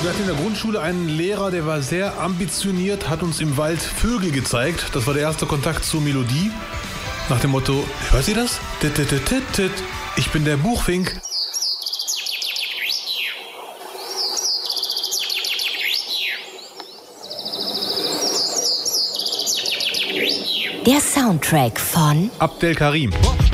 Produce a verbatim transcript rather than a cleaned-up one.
Wir hatten in der Grundschule einen Lehrer, der war sehr ambitioniert, hat uns im Wald Vögel gezeigt. Das war der erste Kontakt zur Melodie. Nach dem Motto, hört ihr das? Tit, tit, tit, tit, tit. Ich bin der Buchfink. Der Soundtrack von Abdel Karim.